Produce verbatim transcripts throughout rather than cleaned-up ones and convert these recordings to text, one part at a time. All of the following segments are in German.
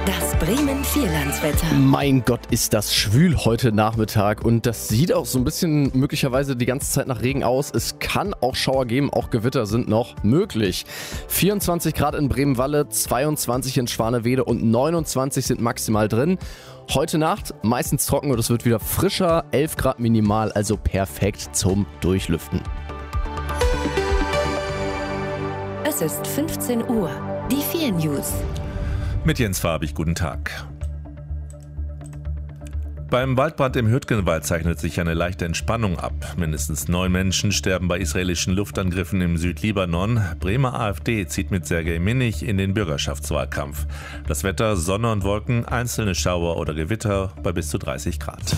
Das Bremen Vierlandswetter. Mein Gott, ist das schwül heute Nachmittag und das sieht auch so ein bisschen möglicherweise die ganze Zeit nach Regen aus. Es kann auch Schauer geben, auch Gewitter sind noch möglich. vierundzwanzig Grad in Bremen-Walle, zweiundzwanzig in Schwanewede und neunundzwanzig sind maximal drin. Heute Nacht meistens trocken und es wird wieder frischer, elf Grad minimal, also perfekt zum Durchlüften. Es ist fünfzehn Uhr. Die vier News. Mit Jens Farbig, guten Tag. Beim Waldbrand im Hürtgenwald zeichnet sich eine leichte Entspannung ab. Mindestens neun Menschen sterben bei israelischen Luftangriffen im Südlibanon. Bremer AfD zieht mit Sergej Minich in den Bürgerschaftswahlkampf. Das Wetter, Sonne und Wolken, einzelne Schauer oder Gewitter bei bis zu dreißig Grad.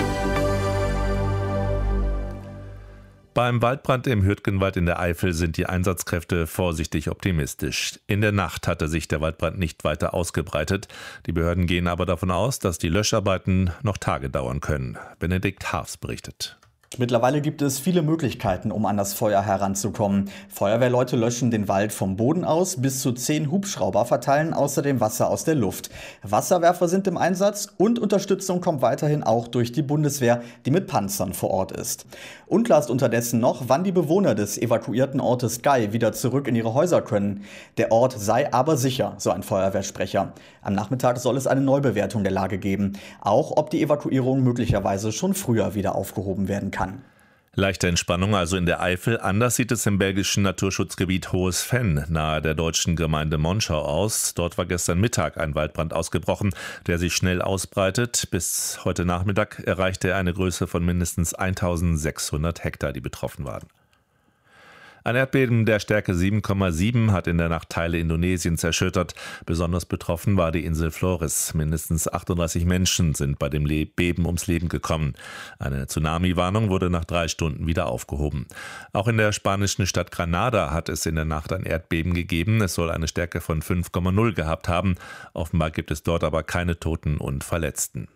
Beim Waldbrand im Hürtgenwald in der Eifel sind die Einsatzkräfte vorsichtig optimistisch. In der Nacht hatte sich der Waldbrand nicht weiter ausgebreitet. Die Behörden gehen aber davon aus, dass die Löscharbeiten noch Tage dauern können. Benedikt Haafs berichtet. Mittlerweile gibt es viele Möglichkeiten, um an das Feuer heranzukommen. Feuerwehrleute löschen den Wald vom Boden aus, bis zu zehn Hubschrauber verteilen außerdem Wasser aus der Luft. Wasserwerfer sind im Einsatz und Unterstützung kommt weiterhin auch durch die Bundeswehr, die mit Panzern vor Ort ist. Unklar ist unterdessen noch, wann die Bewohner des evakuierten Ortes Gei wieder zurück in ihre Häuser können. Der Ort sei aber sicher, so ein Feuerwehrsprecher. Am Nachmittag soll es eine Neubewertung der Lage geben, auch ob die Evakuierung möglicherweise schon früher wieder aufgehoben werden kann. Kann. Leichte Entspannung also in der Eifel. Anders sieht es im belgischen Naturschutzgebiet Hohes Venn nahe der deutschen Gemeinde Monschau aus. Dort war gestern Mittag ein Waldbrand ausgebrochen, der sich schnell ausbreitet. Bis heute Nachmittag erreichte er eine Größe von mindestens eintausendsechshundert Hektar, die betroffen waren. Ein Erdbeben der Stärke sieben Komma sieben hat in der Nacht Teile Indonesiens erschüttert. Besonders betroffen war die Insel Flores. Mindestens achtunddreißig Menschen sind bei dem Beben ums Leben gekommen. Eine Tsunami-Warnung wurde nach drei Stunden wieder aufgehoben. Auch in der spanischen Stadt Granada hat es in der Nacht ein Erdbeben gegeben. Es soll eine Stärke von fünf Komma null gehabt haben. Offenbar gibt es dort aber keine Toten und Verletzten.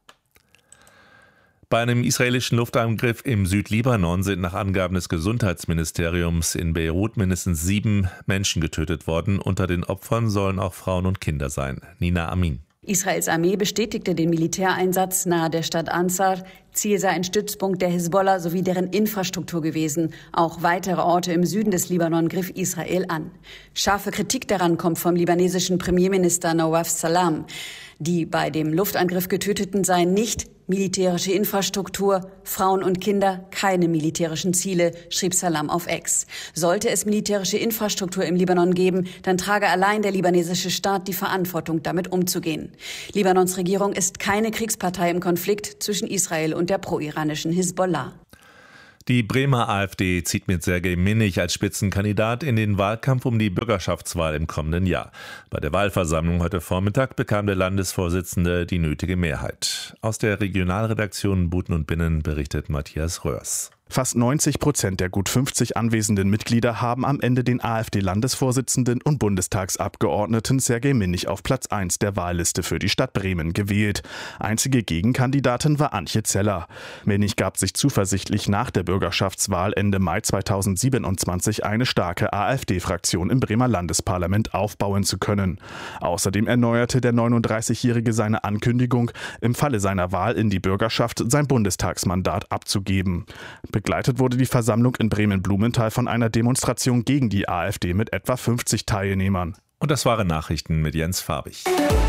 Bei einem israelischen Luftangriff im Südlibanon sind nach Angaben des Gesundheitsministeriums in Beirut mindestens sieben Menschen getötet worden. Unter den Opfern sollen auch Frauen und Kinder sein. Nina Amin. Israels Armee bestätigte den Militäreinsatz nahe der Stadt Ansar. Ziel sei ein Stützpunkt der Hisbollah sowie deren Infrastruktur gewesen. Auch weitere Orte im Süden des Libanon griff Israel an. Scharfe Kritik daran kommt vom libanesischen Premierminister Nawaf Salam. Die bei dem Luftangriff Getöteten seien nicht militärische Infrastruktur, Frauen und Kinder, keine militärischen Ziele, schrieb Salam auf X. Sollte es militärische Infrastruktur im Libanon geben, dann trage allein der libanesische Staat die Verantwortung, damit umzugehen. Libanons Regierung ist keine Kriegspartei im Konflikt zwischen Israel und der pro-iranischen Hisbollah. Die Bremer AfD zieht mit Sergej Minich als Spitzenkandidat in den Wahlkampf um die Bürgerschaftswahl im kommenden Jahr. Bei der Wahlversammlung heute Vormittag bekam der Landesvorsitzende die nötige Mehrheit. Aus der Regionalredaktion Buten und Binnen berichtet Matthias Röhrs. Fast neunzig Prozent der gut fünfzig anwesenden Mitglieder haben am Ende den AfD-Landesvorsitzenden und Bundestagsabgeordneten Sergej Minich auf Platz eins der Wahlliste für die Stadt Bremen gewählt. Einzige Gegenkandidatin war Antje Zeller. Minich gab sich zuversichtlich, nach der Bürgerschaftswahl Ende Mai zweitausendsiebenundzwanzig eine starke AfD-Fraktion im Bremer Landesparlament aufbauen zu können. Außerdem erneuerte der neununddreißigjährige seine Ankündigung, im Falle seiner Wahl in die Bürgerschaft sein Bundestagsmandat abzugeben. Begleitet wurde die Versammlung in Bremen-Blumenthal von einer Demonstration gegen die AfD mit etwa fünfzig Teilnehmern. Und das waren Nachrichten mit Jens Farbig.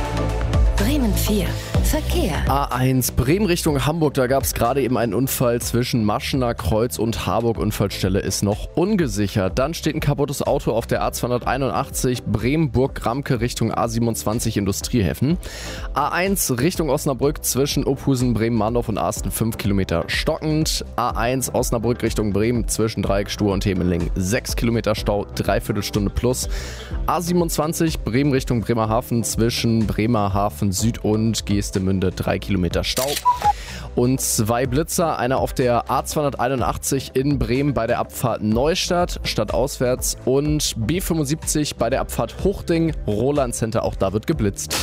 Bremen vier. Verkehr. A eins Bremen Richtung Hamburg, da gab es gerade eben einen Unfall zwischen Maschener Kreuz und Harburg. Unfallstelle ist noch ungesichert. Dann steht ein kaputtes Auto auf der A zweihunderteinundachtzig Bremen-Burg-Gramke Richtung A siebenundzwanzig Industriehäfen. A eins Richtung Osnabrück zwischen Ophusen, Bremen-Mahndorf und Arsten fünf Kilometer stockend. A eins Osnabrück Richtung Bremen zwischen Dreieckstuhl und Hemeling sechs Kilometer Stau, dreiviertel Stunde plus. A siebenundzwanzig Bremen Richtung Bremerhaven zwischen Bremerhaven Süd und Geestemünde drei Kilometer Stau. Und zwei Blitzer, einer auf der A zweihunderteinundachtzig in Bremen bei der Abfahrt Neustadt, stadtauswärts, und B fünfundsiebzig bei der Abfahrt Hochding, Roland Center, auch da wird geblitzt.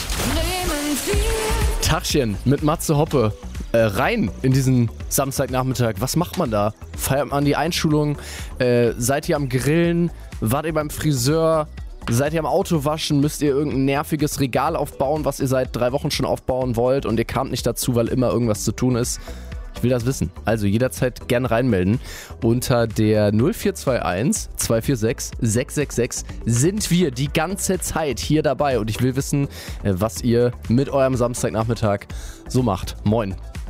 Tachchen mit Matze Hoppe. Äh, rein in diesen Samstagnachmittag. Was macht man da? Feiert man die Einschulung? Äh, seid ihr am Grillen? Wart ihr beim Friseur? Seid ihr am Auto waschen, müsst ihr irgendein nerviges Regal aufbauen, was ihr seit drei Wochen schon aufbauen wollt und ihr kamt nicht dazu, weil immer irgendwas zu tun ist? Ich will das wissen. Also jederzeit gern reinmelden. Unter der null vier zwei eins zwei vier sechs sechs sechs sechs sind wir die ganze Zeit hier dabei und ich will wissen, was ihr mit eurem Samstagnachmittag so macht. Moin.